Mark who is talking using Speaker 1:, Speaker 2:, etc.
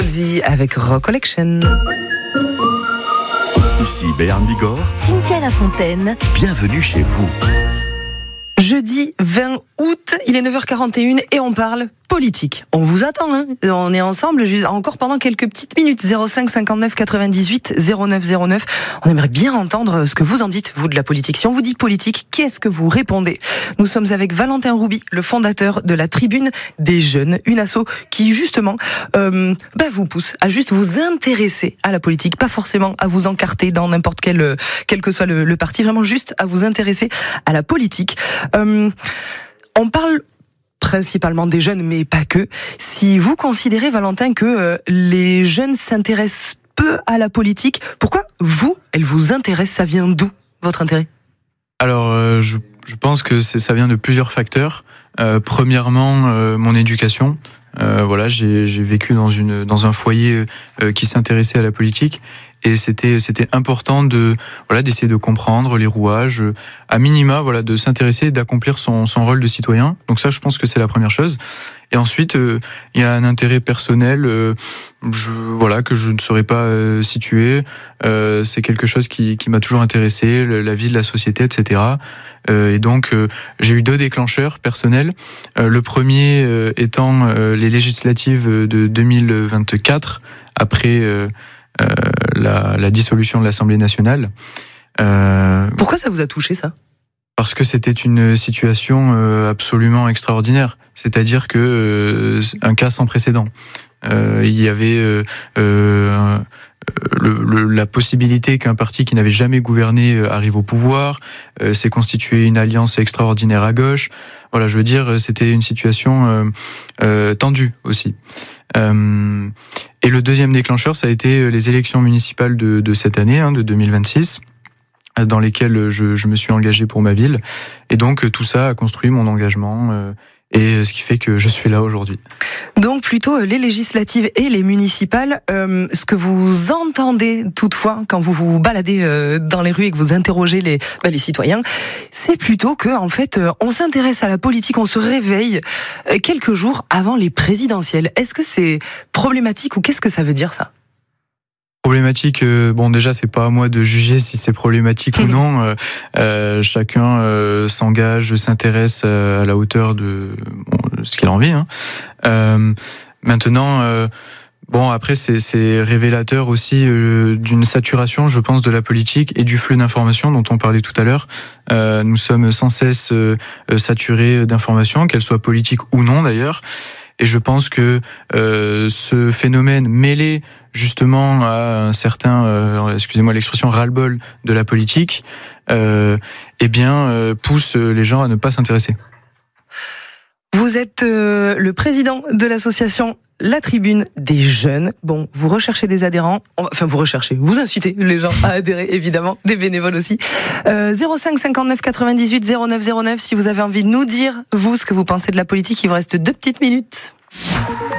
Speaker 1: Avec Rock Collection.
Speaker 2: Ici Béarn Bigorre,
Speaker 3: Cynthia Lafontaine.
Speaker 2: Bienvenue chez vous.
Speaker 1: Jeudi 20 août, il est 9h41 et on parle politique. On vous attend, hein. On est ensemble encore pendant quelques petites minutes. 05 59 98 09 09. On aimerait bien entendre ce que vous en dites, vous, de la politique. Si on vous dit politique, qu'est-ce que vous répondez? Nous sommes avec Valentin Rouby, le fondateur de la Tribune des Jeunes, une asso qui justement vous pousse à juste vous intéresser à la politique, pas forcément à vous encarter dans n'importe quel que soit le parti, vraiment juste à vous intéresser à la politique. On parle principalement des jeunes, mais pas que. Si vous considérez, Valentin, que les jeunes s'intéressent peu à la politique, pourquoi elle vous intéresse? Ça vient d'où, votre intérêt?
Speaker 4: Alors, je pense que ça vient de plusieurs facteurs. Premièrement, mon éducation. J'ai vécu dans un foyer qui s'intéressait à la politique. Et c'était important d'essayer de comprendre les rouages, à minima, de s'intéresser et d'accomplir son rôle de citoyen. Donc ça, je pense que c'est la première chose. Et ensuite, il y a un intérêt personnel, que je ne saurais pas situer. C'est quelque chose qui m'a toujours intéressé, la vie de la société, etc. Et donc, j'ai eu deux déclencheurs personnels. Le premier étant les législatives de 2024, après la dissolution de l'Assemblée nationale.
Speaker 1: Pourquoi ça vous a touché, ça ?
Speaker 4: Parce que c'était une situation absolument extraordinaire. C'est-à-dire que un cas sans précédent. Il y avait la possibilité qu'un parti qui n'avait jamais gouverné arrive au pouvoir, s'est constitué une alliance extraordinaire à gauche. Voilà, je veux dire, c'était une situation tendue aussi. Et le deuxième déclencheur, ça a été les élections municipales de cette année, de 2026, dans lesquelles je me suis engagé pour ma ville. Et donc, tout ça a construit mon engagement, et ce qui fait que je suis là aujourd'hui.
Speaker 1: Donc, plutôt les législatives et les municipales, ce que vous entendez toutefois quand vous vous baladez dans les rues et que vous interrogez les citoyens, c'est plutôt que, en fait, on s'intéresse à la politique, on se réveille quelques jours avant les présidentielles. Est-ce que c'est problématique ou qu'est-ce que ça veut dire, ça ?
Speaker 4: Problématique, déjà c'est pas à moi de juger si c'est problématique ou non. Chacun s'engage, s'intéresse à la hauteur de ce qu'il a envie. Maintenant, après c'est révélateur aussi d'une saturation, je pense, de la politique et du flux d'informations dont on parlait tout à l'heure. Nous sommes sans cesse saturés d'informations, qu'elles soient politiques ou non d'ailleurs. Et je pense que ce phénomène mêlé justement à un certain, excusez-moi l'expression, ras-le-bol de la politique, pousse les gens à ne pas s'intéresser.
Speaker 1: Vous êtes le président de l'association La Tribune des Jeunes. Bon, vous recherchez des adhérents. Vous incitez les gens à adhérer, évidemment, des bénévoles aussi. 05 59 98 09 09 si vous avez envie de nous dire, vous, ce que vous pensez de la politique. Il vous reste 2 petites minutes.